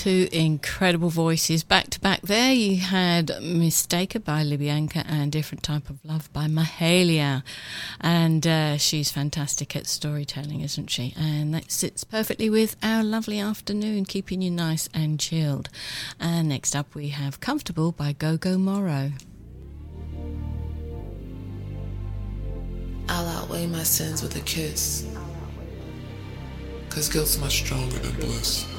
two incredible voices back to back there. You had Mistaker by Libyanka and Different Type of Love by Mahalia. And she's fantastic at storytelling, isn't she? And that sits perfectly with our lovely afternoon, keeping you nice and chilled. And next up we have Comfortable by Gogo Morrow. I'll outweigh my sins with a kiss, 'cause guilt's much stronger than bliss.